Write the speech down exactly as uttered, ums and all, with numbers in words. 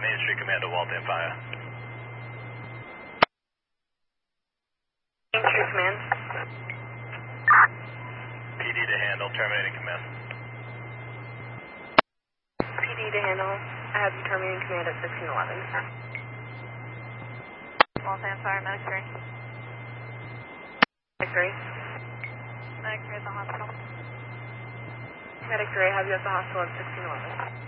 Main Street Command to Waltham Fire. Main Street Command. P D to handle, terminating command. P D to handle. I have you terminating command at sixteen eleven. Waltham Fire, Medic three. Medic three. Medic three at the hospital. Medic three, I have you at the hospital at sixteen eleven.